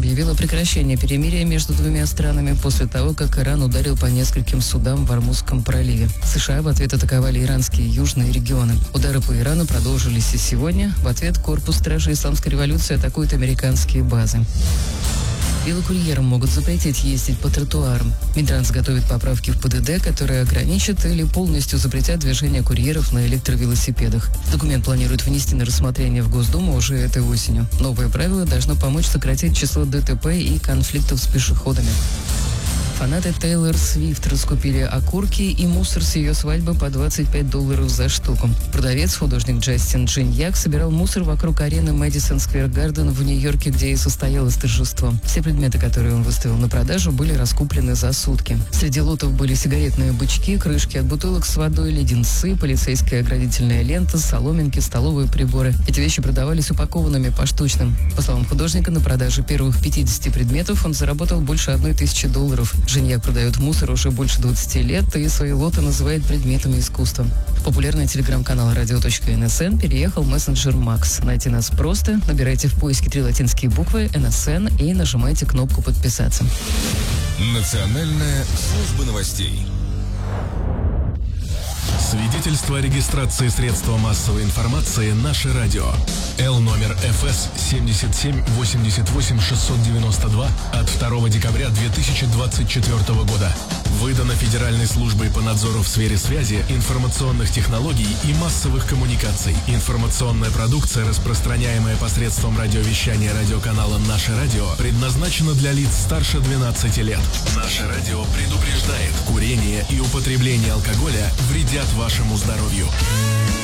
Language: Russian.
объявила прекращение перемирия между двумя странами после того, как Иран ударил по нескольким судам в Ормузском проливе. США в ответ атаковали иранские южные регионы. Удары по Ирану продолжились и сегодня. В ответ корпус стражей исламской революции атакует американские базы. Велокурьерам могут запретить ездить по тротуарам. Минтранс готовит поправки в ПДД, которые ограничат или полностью запретят движение курьеров на электровелосипедах. Документ планируют внести на рассмотрение в Госдуму уже этой осенью. Новое правило должно помочь сократить число ДТП и конфликтов с пешеходами. Фанаты Тейлор Свифт раскупили окурки и мусор с ее свадьбы по $25 за штуку. Продавец, художник Джастин Джиньяк, собирал мусор вокруг арены Мэдисон Сквер Гарден в Нью-Йорке, где и состоялось торжество. Все предметы, которые он выставил на продажу, были раскуплены за сутки. Среди лотов были сигаретные бычки, крышки от бутылок с водой, леденцы, полицейская оградительная лента, соломинки, столовые приборы. Эти вещи продавались упакованными поштучно. По словам художника, на продаже первых 50 предметов он заработал больше $1000. Женьяк продает мусор уже больше 20 лет и свои лоты называет предметами искусства. Популярный телеграм-канал radio.nsn переехал в мессенджер Макс. Найти нас просто. Набирайте в поиске 3 латинские буквы NSN и нажимайте кнопку «Подписаться». Национальная служба новостей. Свидетельство о регистрации средства массовой информации «Наше радио». Л номер ФС 7788692 от 2 декабря 2024 года. Выдано Федеральной службой по надзору в сфере связи, информационных технологий и массовых коммуникаций. Информационная продукция, распространяемая посредством радиовещания радиоканала «Наше радио», предназначена для лиц старше 12 лет. «Наше радио» предупреждает: курение и употребление алкоголя вредят вашему здоровью.